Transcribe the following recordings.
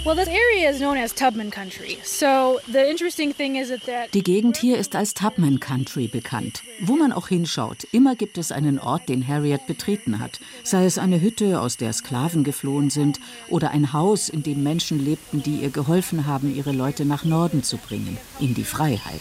Die Gegend hier ist als Tubman Country bekannt. Wo man auch hinschaut, immer gibt es einen Ort, den Harriet betreten hat. Sei es eine Hütte, aus der Sklaven geflohen sind, oder ein Haus, in dem Menschen lebten, die ihr geholfen haben, ihre Leute nach Norden zu bringen, in die Freiheit.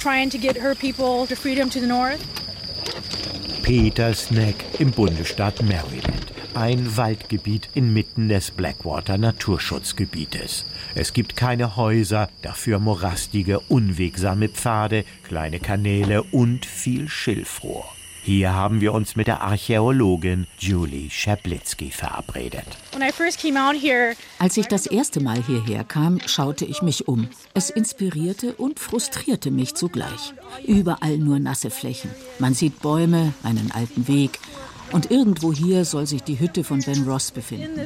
Peters Neck im Bundesstaat Maryland. Ein Waldgebiet inmitten des Blackwater Naturschutzgebietes. Es gibt keine Häuser, dafür morastige, unwegsame Pfade, kleine Kanäle und viel Schilfrohr. Hier haben wir uns mit der Archäologin Julie Schablitzky verabredet. Als ich das erste Mal hierher kam, schaute ich mich um. Es inspirierte und frustrierte mich zugleich. Überall nur nasse Flächen. Man sieht Bäume, einen alten Weg. Und irgendwo hier soll sich die Hütte von Ben Ross befinden.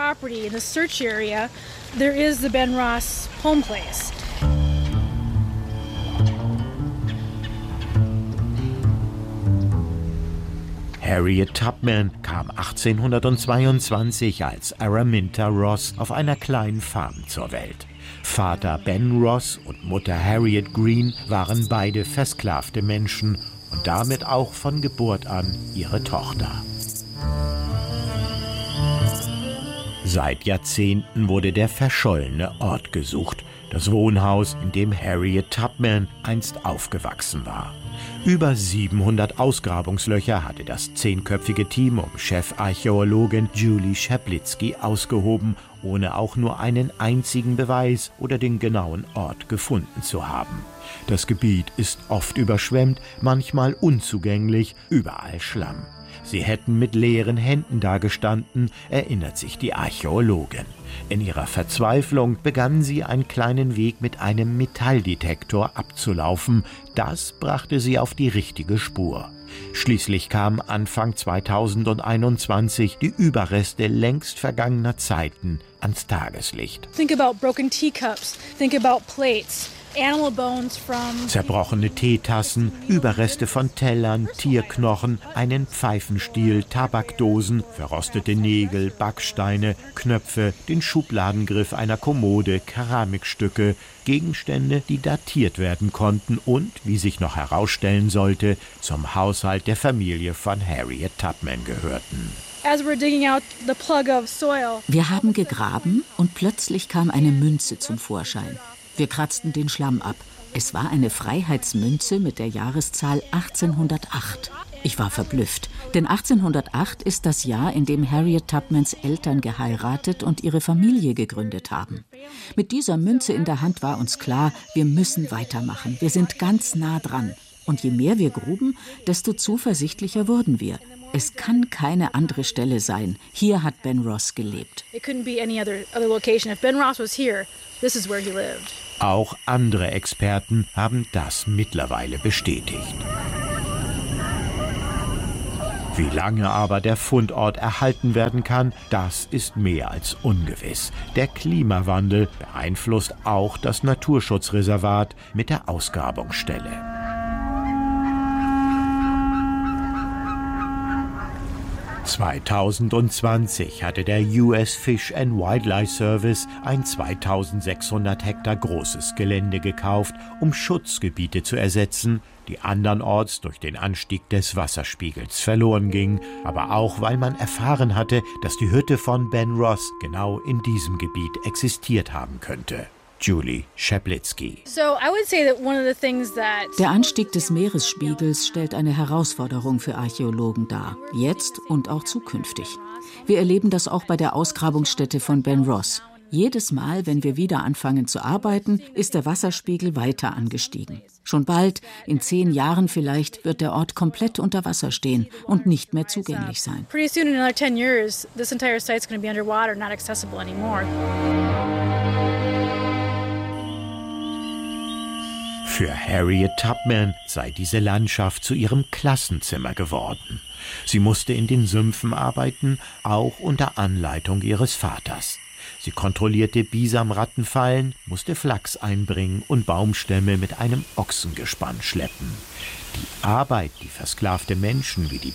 Harriet Tubman kam 1822 als Araminta Ross auf einer kleinen Farm zur Welt. Vater Ben Ross und Mutter Harriet Green waren beide versklavte Menschen und damit auch von Geburt an ihre Tochter. Seit Jahrzehnten wurde der verschollene Ort gesucht, das Wohnhaus, in dem Harriet Tubman einst aufgewachsen war. Über 700 Ausgrabungslöcher hatte das 10-köpfige Team um Chefarchäologin Julie Schablitzky ausgehoben, ohne auch nur einen einzigen Beweis oder den genauen Ort gefunden zu haben. Das Gebiet ist oft überschwemmt, manchmal unzugänglich, überall Schlamm. Sie hätten mit leeren Händen dagestanden, erinnert sich die Archäologin. In ihrer Verzweiflung begann sie, einen kleinen Weg mit einem Metalldetektor abzulaufen. Das brachte sie auf die richtige Spur. Schließlich kamen Anfang 2021 die Überreste längst vergangener Zeiten ans Tageslicht. Think about broken teacups, think about plates. Zerbrochene Teetassen, Überreste von Tellern, Tierknochen, einen Pfeifenstiel, Tabakdosen, verrostete Nägel, Backsteine, Knöpfe, den Schubladengriff einer Kommode, Keramikstücke, Gegenstände, die datiert werden konnten und, wie sich noch herausstellen sollte, zum Haushalt der Familie von Harriet Tubman gehörten. Wir haben gegraben und plötzlich kam eine Münze zum Vorschein. Wir kratzten den Schlamm ab. Es war eine Freiheitsmünze mit der Jahreszahl 1808. Ich war verblüfft, denn 1808 ist das Jahr, in dem Harriet Tubmans Eltern geheiratet und ihre Familie gegründet haben. Mit dieser Münze in der Hand war uns klar, wir müssen weitermachen. Wir sind ganz nah dran. Und je mehr wir gruben, desto zuversichtlicher wurden wir. Es kann keine andere Stelle sein. Hier hat Ben Ross gelebt. Auch andere Experten haben das mittlerweile bestätigt. Wie lange aber der Fundort erhalten werden kann, das ist mehr als ungewiss. Der Klimawandel beeinflusst auch das Naturschutzreservat mit der Ausgrabungsstelle. (2020) hatte der US Fish and Wildlife Service ein 2600 Hektar großes Gelände gekauft, um Schutzgebiete zu ersetzen, die andernorts durch den Anstieg des Wasserspiegels verloren gingen, aber auch, weil man erfahren hatte, dass die Hütte von Ben Ross genau in diesem Gebiet existiert haben könnte. Julie Schablitzky. Der Anstieg des Meeresspiegels stellt eine Herausforderung für Archäologen dar, jetzt und auch zukünftig. Wir erleben das auch bei der Ausgrabungsstätte von Ben Ross. Jedes Mal, wenn wir wieder anfangen zu arbeiten, ist der Wasserspiegel weiter angestiegen. Schon bald, in 10 Jahren vielleicht, wird der Ort komplett unter Wasser stehen und nicht mehr zugänglich sein. Pretty soon, in another 10 years, this entire site's going to be underwater, not accessible anymore. Für Harriet Tubman sei diese Landschaft zu ihrem Klassenzimmer geworden. Sie musste in den Sümpfen arbeiten, auch unter Anleitung ihres Vaters. Sie kontrollierte Bisamrattenfallen, musste Flachs einbringen und Baumstämme mit einem Ochsengespann schleppen. Die Arbeit, die versklavte Menschen wie die